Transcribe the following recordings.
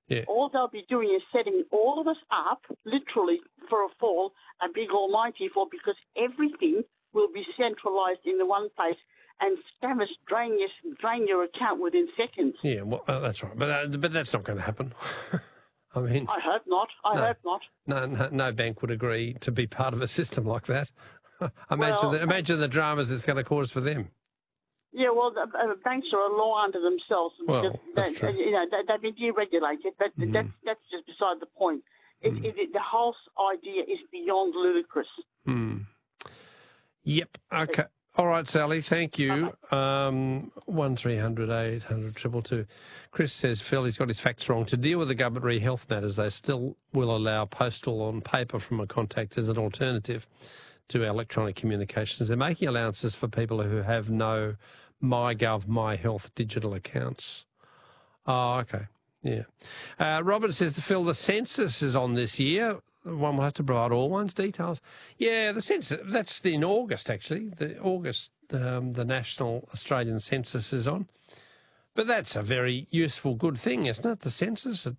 Yeah. All they'll be doing is setting all of us up, literally, for a fall, a big almighty fall, because everything will be centralised in the one place, and scammers drain your account within seconds. Yeah, well, that's right. But that's not going to happen. I mean, I hope not. I hope not. No bank would agree to be part of a system like that. Imagine the dramas it's going to cause for them. Yeah, well, banks are a law unto themselves. Well, that's true. They've been deregulated, but that's just beside the point. The whole idea is beyond ludicrous. Yep. Okay. All right, Sally. Thank you. 1300 800 222. Chris says Phil, he's got his facts wrong. To deal with the government re-health matters, they still will allow postal on paper from a contact as an alternative to electronic communications. They're making allowances for people who have no MyGov, MyHealth digital accounts. Oh, okay. Yeah. Robert says, Phil, the census is on this year. One will have to provide all one's details. Yeah, the census, that's in August, actually. The National Australian Census is on. But that's a very useful, good thing, isn't it, the census?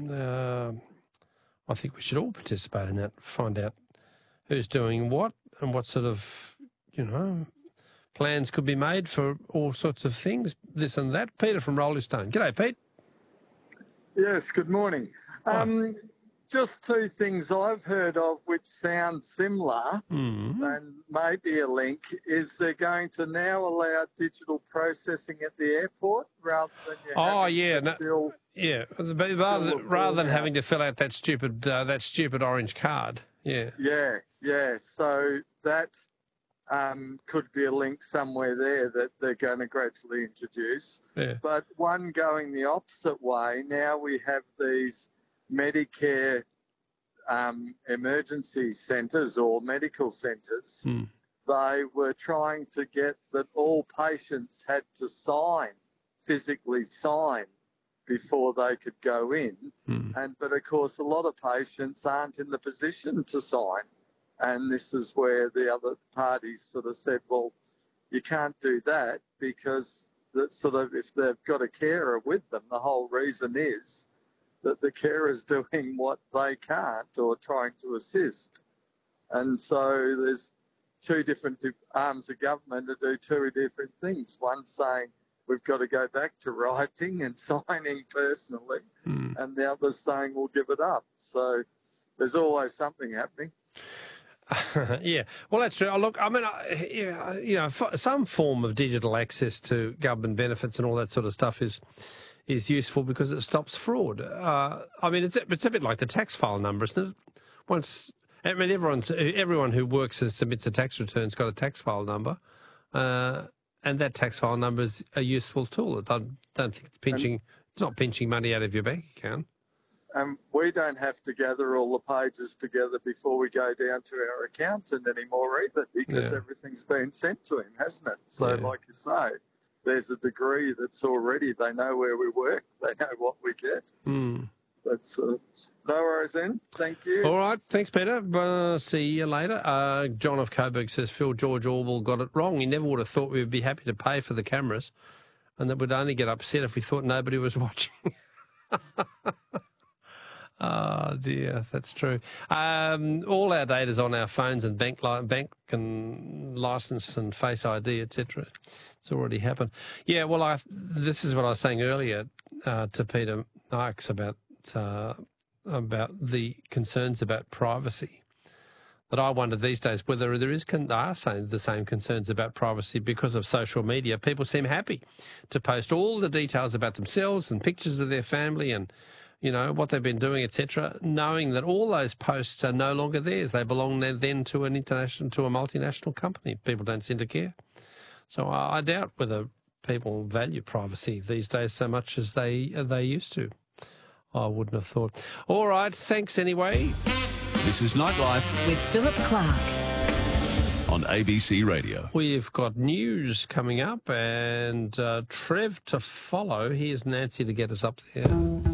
I think we should all participate in that, find out who's doing what and what sort of, plans could be made for all sorts of things, this and that. Peter from Rolling Stone. G'day, Pete. Yes, good morning. Just two things I've heard of which sound similar and maybe a link is they're going to now allow digital processing at the airport rather than rather than having to fill out that stupid orange card. Yeah. Yeah. So that could be a link somewhere there that they're going to gradually introduce. Yeah. But one going the opposite way, now we have these Medicare emergency centres or medical centres. They were trying to get that all patients had to physically sign before they could go in. But of course, a lot of patients aren't in the position to sign. And this is where the other parties sort of said, well, you can't do that because that sort of, if they've got a carer with them, the whole reason is that the carer's doing what they can't or trying to assist. And so there's two different arms of government to do two different things. One saying we've got to go back to writing and signing personally, and the other saying we'll give it up. So there's always something happening. Yeah, well, that's true. Look, I mean, some form of digital access to government benefits and all that sort of stuff is useful because it stops fraud. I mean, it's a bit like the tax file number, isn't it? Everyone who works and submits a tax return's got a tax file number, and that tax file number is a useful tool. I don't think it's not pinching money out of your bank account. We don't have to gather all the pages together before we go down to our accountant anymore either, because everything's been sent to him, hasn't it? So, like you say, there's a degree that's already, they know where we work, they know what we get. That's no worries then. Thank you. All right. Thanks, Peter. See you later. John of Coburg says, Phil, George Orwell got it wrong. He never would have thought we would be happy to pay for the cameras and that we'd only get upset if we thought nobody was watching. Oh, dear, that's true. All our data's on our phones and bank and licence and Face ID, etc. It's already happened. Yeah, well, this is what I was saying earlier to Peter Marks about the concerns about privacy. That I wonder these days whether there are the same concerns about privacy because of social media. People seem happy to post all the details about themselves and pictures of their family and what they've been doing, etc., knowing that all those posts are no longer theirs. They belong then to a multinational company. People don't seem to care. So I doubt whether people value privacy these days so much as they used to. I wouldn't have thought. All right, thanks anyway. This is Nightlife with Philip Clark on ABC Radio. We've got news coming up and Trev to follow. Here's Nancy to get us up there.